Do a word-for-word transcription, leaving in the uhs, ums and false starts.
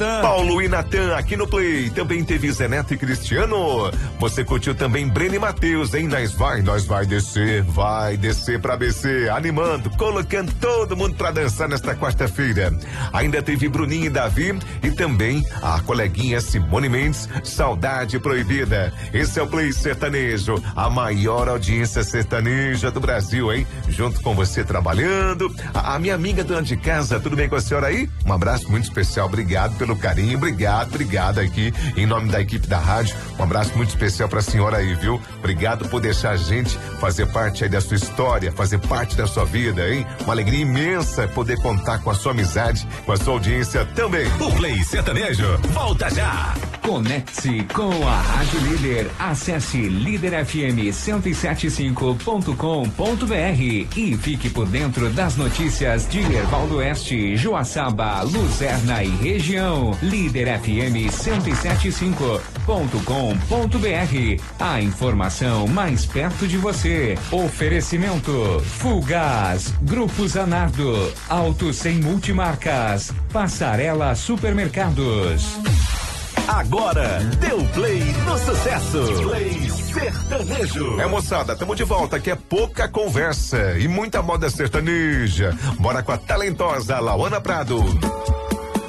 Natan. Paulo e Natan aqui no Play. Também teve Zé Neto e Cristiano. Você curtiu também Breno e Matheus, hein? Nós vai, nós vai descer, vai descer pra B C, animando, colocando todo mundo pra dançar nesta quarta-feira. Ainda teve Bruninho e Davi e também a coleguinha Simone Mendes, Saudade Proibida. Esse é o Play Sertanejo, a maior audiência sertaneja do Brasil, hein? Junto com você trabalhando. A, a minha amiga dona de casa, tudo bem com a senhora aí? Um abraço muito especial, obrigado pelo carinho, obrigado, obrigado aqui em nome da equipe da rádio. Um abraço muito especial pra senhora aí, viu? Obrigado por deixar a gente fazer parte aí da sua história, fazer parte da sua vida, hein? Uma alegria imensa poder contar com a sua amizade, com a sua audiência também. O Play Sertanejo volta já. Conecte-se com a Rádio Líder. Acesse líder f m cento e setenta e cinco ponto com ponto b r e fique por dentro das notícias de Erval do Oeste, Joaçaba, Luzerna e região. Líder F M cento e setenta e cinco ponto com ponto b r. A informação mais perto de você. Oferecimento Fulgaz, Grupo Zanardo, Auto Sem Multimarcas, Passarela Supermercados. Agora, deu play no sucesso. Play Sertanejo. É, moçada, tamo de volta, aqui é pouca conversa e muita moda sertaneja. Bora com a talentosa Lauana Prado.